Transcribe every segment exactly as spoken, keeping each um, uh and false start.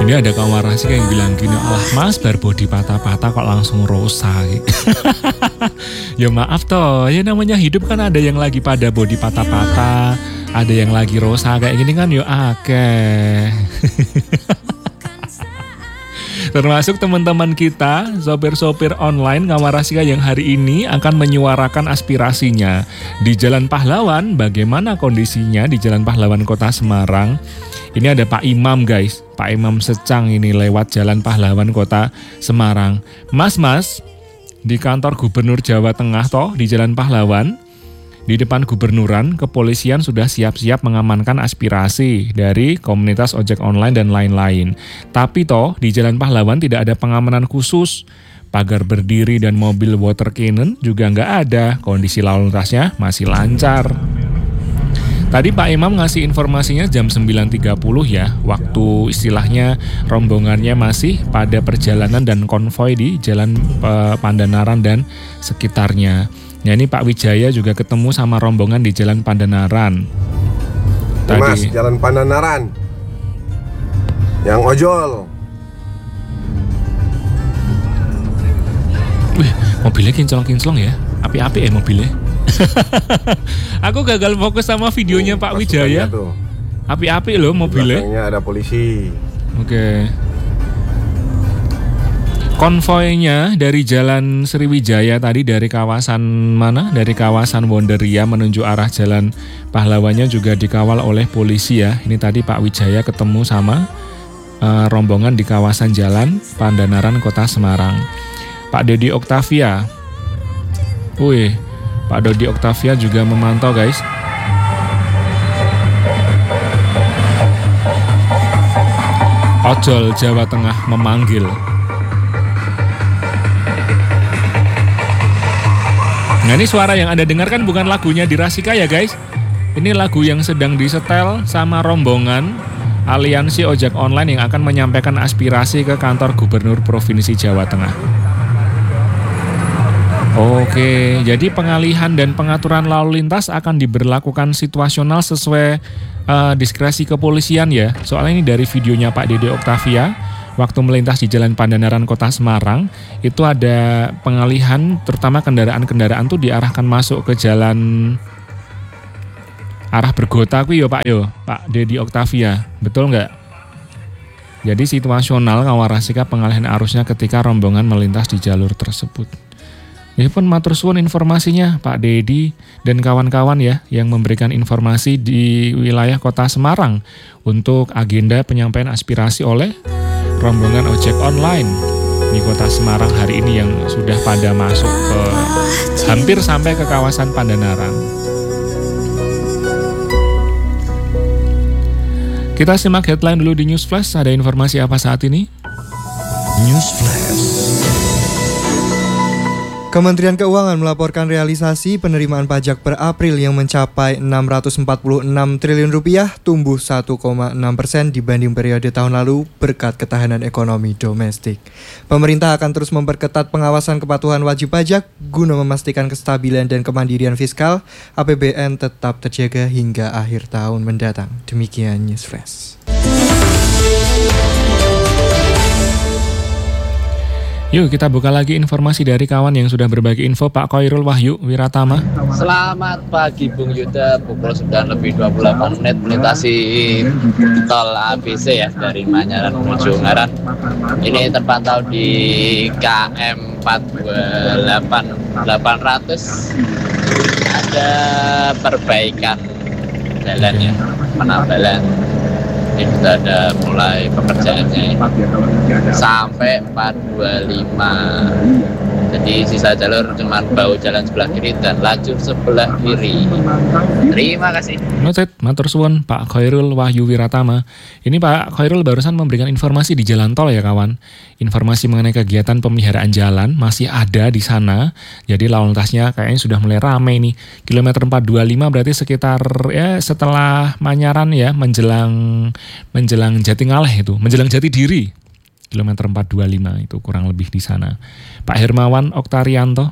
Ini ada kawan warasi yang bilang gini, alah mas bar body patah-patah kok langsung rosa. Ya maaf toh, ya namanya hidup kan ada yang lagi pada body patah-patah, ada yang lagi rosa kayak gini kan yo akeh. Termasuk teman-teman kita, sopir-sopir online Kawarasika yang hari ini akan menyuarakan aspirasinya. Di Jalan Pahlawan, bagaimana kondisinya di Jalan Pahlawan Kota Semarang? Ini ada Pak Imam guys, Pak Imam Secang ini lewat Jalan Pahlawan Kota Semarang. Mas-mas, di kantor Gubernur Jawa Tengah toh, di Jalan Pahlawan, di depan gubernuran, kepolisian sudah siap-siap mengamankan aspirasi dari komunitas ojek online dan lain-lain. Tapi toh, di Jalan Pahlawan tidak ada pengamanan khusus. Pagar berdiri dan mobil water cannon juga nggak ada. Kondisi lalu lintasnya masih lancar. Tadi Pak Imam ngasih informasinya jam sembilan tiga puluh ya, waktu istilahnya rombongannya masih pada perjalanan dan konvoi di Jalan Pandanaran dan sekitarnya. Ya ini Pak Wijaya juga ketemu sama rombongan di Jalan Pandanaran. Tadi. Mas, Jalan Pandanaran. Yang ojol. Wih, mobilnya kinclong-kinclong ya. Api-api ya mobilnya. Aku gagal fokus sama videonya oh, Pak Wijaya. Api-api loh mobilnya. Belakangnya ada polisi. Oke. Okay. Konvoinya dari Jalan Sriwijaya tadi dari kawasan mana? Dari kawasan Wonderia menuju arah Jalan Pahlawannya juga dikawal oleh polisi ya. Ini tadi Pak Wijaya ketemu sama uh, rombongan di kawasan Jalan Pandanaran Kota Semarang. Pak Dodi Oktavia. Wih, Pak Dodi Oktavia juga memantau guys. Ojol Jawa Tengah memanggil. Nah ini suara yang Anda dengarkan bukan lagunya di Rasika ya guys. Ini lagu yang sedang disetel sama rombongan Aliansi Ojek Online yang akan menyampaikan aspirasi ke kantor Gubernur Provinsi Jawa Tengah. Oke, jadi pengalihan dan pengaturan lalu lintas akan diberlakukan situasional sesuai uh, diskresi kepolisian ya. Soalnya ini dari videonya Pak Dede Oktavia. Waktu melintas di Jalan Pandanaran Kota Semarang, itu ada pengalihan, terutama kendaraan-kendaraan tuh diarahkan masuk ke jalan arah Bergota kuwi yo Pak yo, Pak Dedi Oktavia, betul nggak? Jadi situasional Kawarasika pengalihan arusnya ketika rombongan melintas di jalur tersebut. Ini pun matur suwun informasinya Pak Dedi dan kawan-kawan ya yang memberikan informasi di wilayah Kota Semarang untuk agenda penyampaian aspirasi oleh rombongan ojek online di Kota Semarang hari ini yang sudah pada masuk ke hampir sampai ke kawasan Pandanaran. Kita simak headline dulu di News Flash. Ada informasi apa saat ini? News Flash. Kementerian Keuangan melaporkan realisasi penerimaan pajak per April yang mencapai enam ratus empat puluh enam triliun rupiah, tumbuh satu koma enam persen dibanding periode tahun lalu berkat ketahanan ekonomi domestik. Pemerintah akan terus memperketat pengawasan kepatuhan wajib pajak guna memastikan kestabilan dan kemandirian fiskal A P B N tetap terjaga hingga akhir tahun mendatang. Demikian News Flash. Yuk kita buka lagi informasi dari kawan yang sudah berbagi info, Pak Khairul Wahyu Wiratama. Selamat pagi Bung Yuda, pukul sembilan lebih dua puluh delapan menit melintasi tol A B C ya dari Manyaran menuju Ungaran. Ini terpantau di K M empat dua delapan delapan ratus. Ada perbaikan jalannya, penabalan. Ini sudah ada mulai pekerjaannya sampai empat dua lima. Jadi sisa jalur cuma bau jalan sebelah kiri dan lajur sebelah kiri. Terima kasih. Noted, matur suwun Pak Khairul Wahyu Wiratama. Ini Pak Khairul barusan memberikan informasi di jalan tol ya kawan. Informasi mengenai kegiatan pemeliharaan jalan masih ada di sana. Jadi lalu lintasnya kayaknya sudah mulai ramai nih. Kilometer empat dua lima berarti sekitar ya setelah Manyaran ya menjelang menjelang Jatingaleh itu, menjelang Jatidiri. Kilometer empat dua lima itu kurang lebih di sana. Pak Hermawan Oktarianto.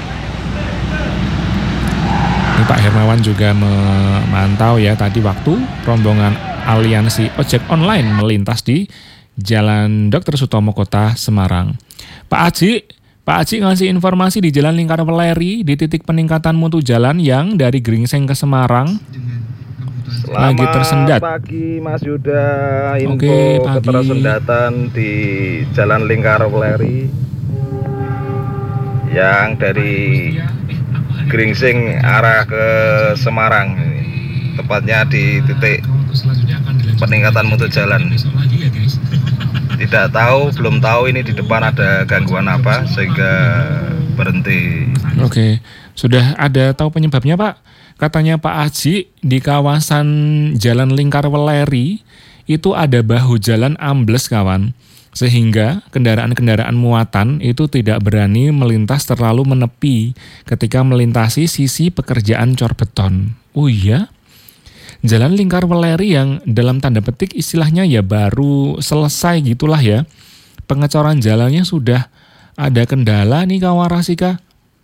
Ini Pak Hermawan juga memantau ya tadi waktu rombongan Aliansi Ojek Online melintas di Jalan Dokter Sutomo Kota Semarang. Pak Aji, Pak Aji ngasih informasi di Jalan Lingkar Weleri di titik peningkatan mutu jalan yang dari Gringseng ke Semarang. Selamat lagi tersendat. Pagi Mas Yuda, info Oke, pagi. ketersendatan di Jalan Lingkar Weleri yang dari Gringsing arah ke Semarang, tepatnya di titik peningkatan mutu jalan. Tidak tahu, belum tahu ini di depan ada gangguan apa sehingga berhenti. Oke, sudah ada tahu penyebabnya Pak? Katanya Pak Aji di kawasan Jalan Lingkar Weleri itu ada bahu jalan ambles kawan. Sehingga kendaraan-kendaraan muatan itu tidak berani melintas terlalu menepi ketika melintasi sisi pekerjaan cor beton. Oh iya? Jalan Lingkar Weleri yang dalam tanda petik istilahnya ya baru selesai gitulah ya. Pengecoran jalannya sudah ada kendala nih Kawarasika.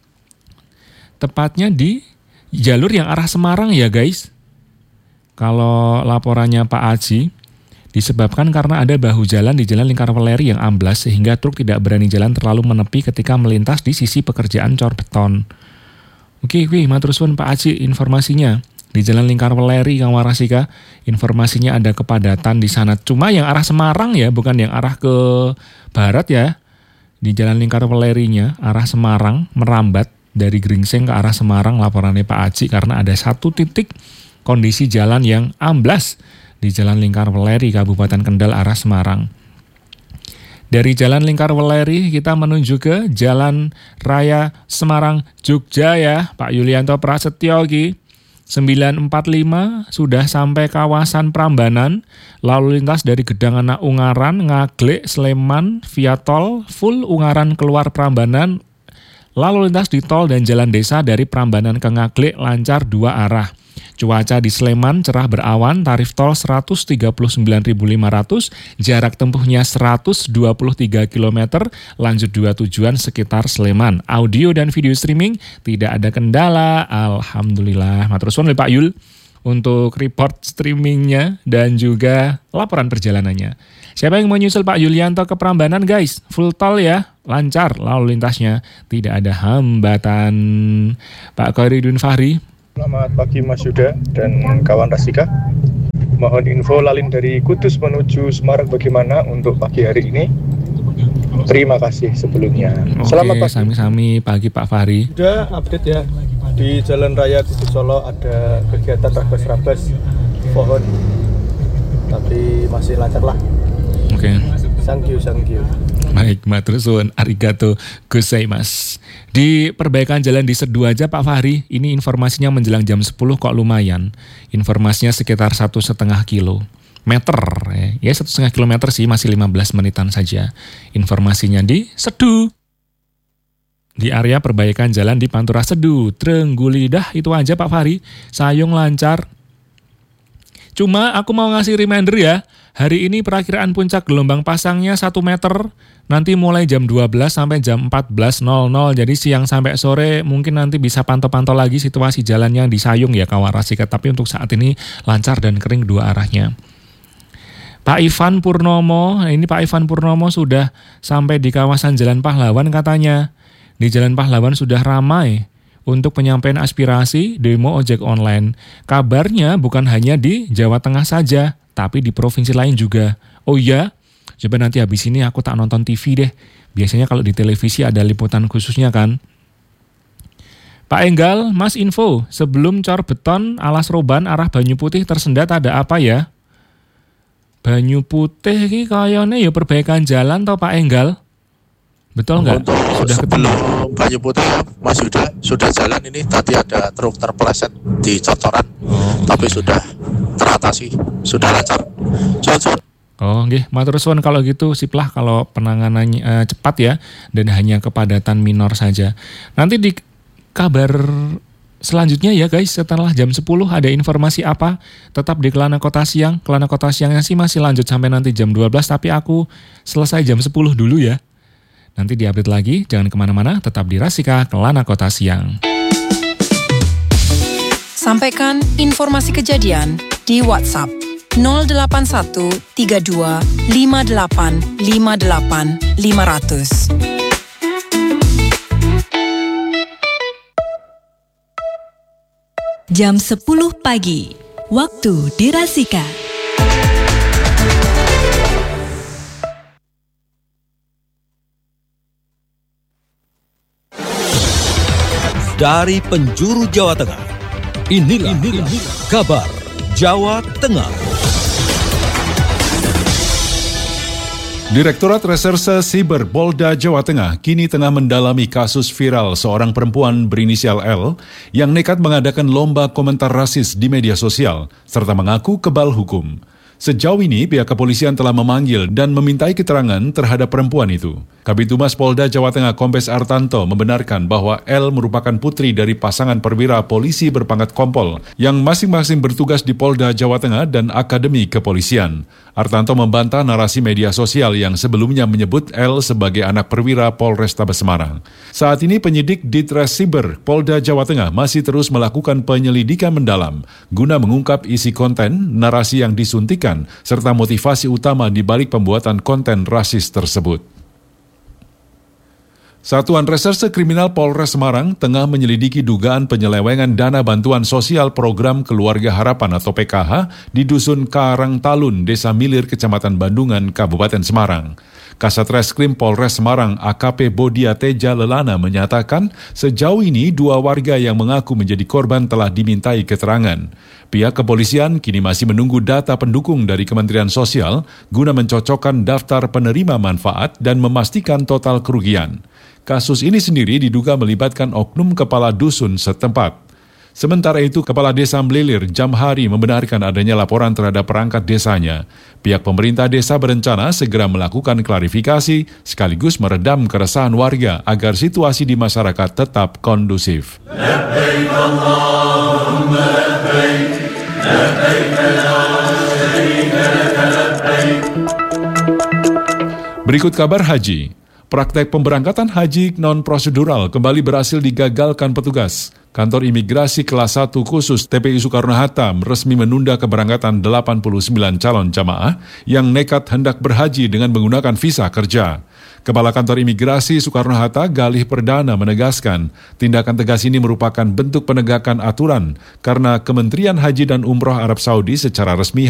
Tepatnya di jalur yang arah Semarang ya guys. Kalau laporannya Pak Aji, disebabkan karena ada bahu jalan di Jalan Lingkar Weleri yang amblas sehingga truk tidak berani jalan terlalu menepi ketika melintas di sisi pekerjaan cor beton. Oke, wih, matur suwun Pak Aji informasinya. Di Jalan Lingkar Weleri Kang Warasika, informasinya ada kepadatan di sana. Cuma yang arah Semarang ya, bukan yang arah ke barat ya. Di Jalan Lingkar Welerinya arah Semarang merambat dari Gringseng ke arah Semarang laporannya Pak Aji karena ada satu titik kondisi jalan yang amblas di Jalan Lingkar Weleri Kabupaten Kendal arah Semarang. Dari Jalan Lingkar Weleri kita menuju ke Jalan Raya Semarang Jogja ya, Pak Yulianto Prasetyo ki. sembilan empat lima sudah sampai kawasan Prambanan, lalu lintas dari Gedang Anak Ungaran, Ngaglek, Sleman, via tol, full Ungaran keluar Prambanan, lalu lintas di tol dan jalan desa dari Prambanan ke Ngaglek lancar dua arah. Cuaca di Sleman cerah berawan, tarif tol seratus tiga puluh sembilan ribu lima ratus, jarak tempuhnya seratus dua puluh tiga kilometer, lanjut dua tujuan sekitar Sleman. Audio dan video streaming tidak ada kendala, alhamdulillah. Matur suwun Pak Yul untuk report streamingnya dan juga laporan perjalanannya. Siapa yang mau nyusul Pak Yulianto ke Prambanan guys? Full tol ya, lancar lalu lintasnya, tidak ada hambatan. Pak Khairuddin Fahri. Selamat pagi Mas Yuda dan kawan Rasika. Mohon info lalin dari Kudus menuju Semarang bagaimana untuk pagi hari ini. Terima kasih sebelumnya. Oke, selamat pagi. Sami-sami pagi Pak Fahri. Sudah update ya. Di Jalan Raya Kudus Solo ada kegiatan rabas-rabas pohon. Tapi masih lancar lah. Oke. Thank you, thank you. Baik, matur suwun, arigato gozaimasu. Di perbaikan jalan di Sedu aja Pak Fahri, ini informasinya menjelang jam sepuluh kok lumayan. Informasinya sekitar satu setengah kilo meter, ya, ya satu setengah kilometer sih, masih lima belas menitan saja. Informasinya di Sedu. Di area perbaikan jalan di Pantura Sedu, Trenggulidah itu aja Pak Fahri, Sayung lancar. Cuma aku mau ngasih reminder ya, hari ini perakiraan puncak gelombang pasangnya satu meter, nanti mulai jam dua belas sampai jam empat belas nol nol, jadi siang sampai sore mungkin nanti bisa pantau-pantau lagi situasi jalannya di Sayung ya Kawarasika, tapi untuk saat ini lancar dan kering dua arahnya. Pak Ivan Purnomo, ini Pak Ivan Purnomo sudah sampai di kawasan Jalan Pahlawan katanya. Di Jalan Pahlawan sudah ramai untuk penyampaian aspirasi demo ojek online. Kabarnya bukan hanya di Jawa Tengah saja, tapi di provinsi lain juga. Oh iya? Coba nanti habis ini aku tak nonton T V deh. Biasanya kalau di televisi ada liputan khususnya kan. Pak Enggal, Mas info, sebelum cor beton Alas Roban arah Banyu Putih tersendat ada apa ya? Banyu Putih ini kayaknya ya perbaikan jalan toh Pak Enggal? Betul nggak? Sudah sebelum Banyu Putih ya, Mas Yuda, sudah jalan ini tadi ada truk terpeleset di cocoran, oh, tapi okay. Sudah teratasi, sudah lancar. Johnson. Oh, nggih, matur suwun kalau gitu siplah kalau penanganannya eh, cepat ya dan hanya kepadatan minor saja. Nanti di kabar selanjutnya ya guys, setelah jam sepuluh ada informasi apa, tetap di Kelana Kota Siang. Kelana Kota Siangnya sih masih lanjut sampai nanti jam dua belas, tapi aku selesai jam sepuluh dulu ya. Nanti diupdate lagi, jangan kemana-mana, tetap di Rasika Kelana Kota Siang. Sampaikan informasi kejadian di WhatsApp nol delapan satu tiga dua lima delapan lima delapan lima nol nol. Jam sepuluh pagi, waktu di Rasika. Dari penjuru Jawa Tengah, inilah, inilah kabar Jawa Tengah. Direktorat Reserse Siber Polda Jawa Tengah kini tengah mendalami kasus viral seorang perempuan berinisial L yang nekat mengadakan lomba komentar rasis di media sosial serta mengaku kebal hukum. Sejauh ini, pihak kepolisian telah memanggil dan memintai keterangan terhadap perempuan itu. Kabid Humas Polda Jawa Tengah Kombes Artanto membenarkan bahwa L merupakan putri dari pasangan perwira polisi berpangkat kompol yang masing-masing bertugas di Polda Jawa Tengah dan Akademi Kepolisian. Artanto membantah narasi media sosial yang sebelumnya menyebut L sebagai anak perwira Polrestabes Semarang. Saat ini penyidik Ditres Siber Polda Jawa Tengah masih terus melakukan penyelidikan mendalam guna mengungkap isi konten, narasi yang disuntikan, serta motivasi utama di balik pembuatan konten rasis tersebut. Satuan Reserse Kriminal Polres Semarang tengah menyelidiki dugaan penyelewengan dana bantuan sosial program Keluarga Harapan atau P K H di Dusun Karangtalun, Desa Milir, Kecamatan Bandungan, Kabupaten Semarang. Kasat Reskrim Polres Semarang A K P Bodia Teja Lelana menyatakan sejauh ini dua warga yang mengaku menjadi korban telah dimintai keterangan. Pihak kepolisian kini masih menunggu data pendukung dari Kementerian Sosial guna mencocokkan daftar penerima manfaat dan memastikan total kerugian. Kasus ini sendiri diduga melibatkan oknum kepala dusun setempat. Sementara itu, Kepala Desa Mlilir Jamhari membenarkan adanya laporan terhadap perangkat desanya. Pihak pemerintah desa berencana segera melakukan klarifikasi sekaligus meredam keresahan warga agar situasi di masyarakat tetap kondusif. Berikut kabar haji. Praktek pemberangkatan haji non-prosedural kembali berhasil digagalkan petugas. Kantor Imigrasi Kelas satu khusus T P I Soekarno-Hatta resmi menunda keberangkatan delapan puluh sembilan calon jamaah yang nekat hendak berhaji dengan menggunakan visa kerja. Kepala Kantor Imigrasi Soekarno-Hatta Galih Perdana menegaskan, tindakan tegas ini merupakan bentuk penegakan aturan karena Kementerian Haji dan Umroh Arab Saudi secara resmi